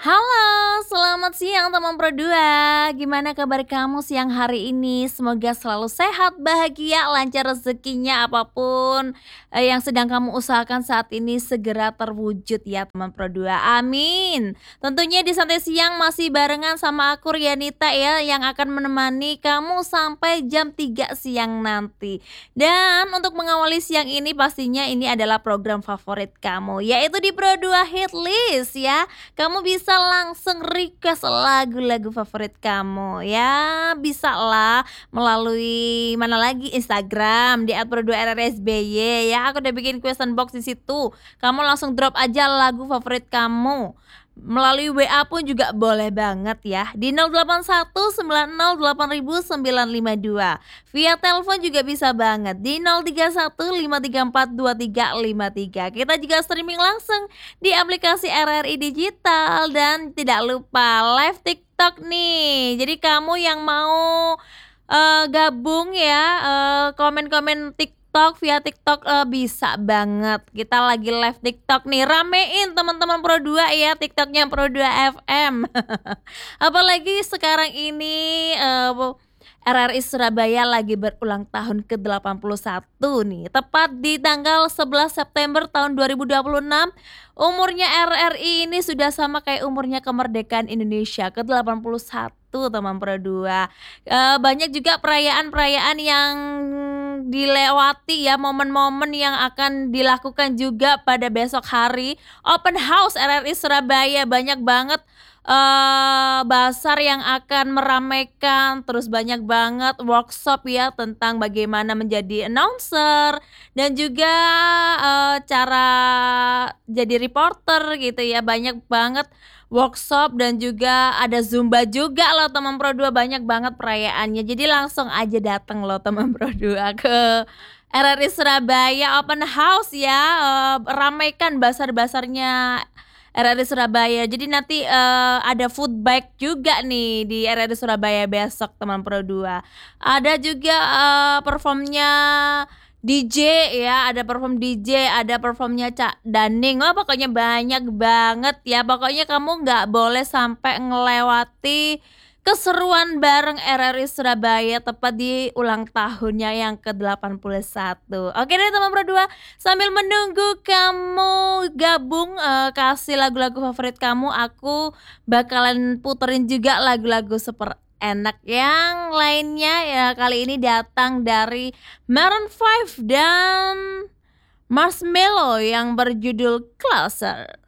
Halo, selamat siang teman Pro2. Gimana kabar kamu siang hari ini? Semoga selalu sehat, bahagia, lancar rezekinya apapun yang sedang kamu usahakan saat ini segera terwujud ya teman Pro2. Amin. Tentunya di santai siang masih barengan sama aku Rianita ya yang akan menemani kamu sampai jam 3 siang nanti. Dan untuk mengawali siang ini pastinya ini adalah program favorit kamu yaitu di Pro2 Hit List ya. Kamu bisa langsung request lagu-lagu favorit kamu ya, bisa lah melalui mana lagi, Instagram di @pro2rrsby ya, aku udah bikin question box di situ. Kamu langsung drop aja lagu favorit kamu. Melalui WA pun juga boleh banget ya di 0819080952. Via telepon juga bisa banget di 0315342353. Kita juga streaming langsung di aplikasi RRI Digital dan tidak lupa live TikTok nih. Jadi kamu yang mau gabung ya, komen-komen TikTok via TikTok, bisa banget. Kita lagi live TikTok nih, ramein teman-teman Pro2 ya TikToknya Pro2 FM. Apalagi sekarang ini, RRI Surabaya lagi berulang tahun ke-81 nih, tepat di tanggal 11 September tahun 2026. Umurnya RRI ini sudah sama kayak umurnya kemerdekaan Indonesia ke-81 teman Pro2. Banyak juga perayaan-perayaan yang dilewati ya, momen-momen yang akan dilakukan juga pada besok hari. Open house RRI Surabaya, banyak banget basar yang akan meramaikan, terus banyak banget workshop ya tentang bagaimana menjadi announcer dan juga, cara jadi reporter gitu ya, banyak banget workshop dan juga ada zumba juga loh teman Pro2, banyak banget perayaannya. Jadi langsung aja dateng loh teman Pro2 ke RRI Surabaya open house ya, ramaikan basar-basarnya RRI Surabaya. Jadi nanti, ada food bike juga nih di RRI Surabaya besok teman Pro2. Ada juga, perform-nya DJ ya, ada perform DJ, ada perform-nya Cak Daning. Wah pokoknya banyak banget ya, pokoknya kamu nggak boleh sampai ngelewati keseruan bareng RRI Surabaya tepat di ulang tahunnya yang ke-81. Oke deh teman Pro2, sambil menunggu kamu gabung, kasih lagu-lagu favorit kamu, aku bakalan puterin juga lagu-lagu super enak yang lainnya ya. Kali ini datang dari Maroon 5 dan Marshmello yang berjudul Closer.